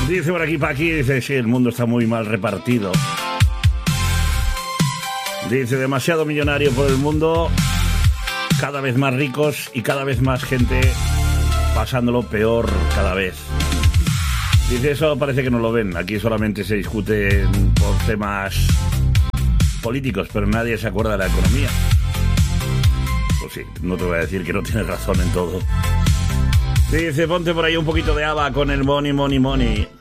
Dice por aquí Paqui, dice, sí, el mundo está muy mal repartido. Dice, demasiado millonario por el mundo, cada vez más ricos y cada vez más gente pasándolo peor cada vez. Dice, eso parece que no lo ven. Aquí solamente se discute por temas políticos, pero nadie se acuerda de la economía. Pues sí, no te voy a decir que no tienes razón en todo. Dice, ponte por ahí un poquito de ABBA con el Money, Money, Money.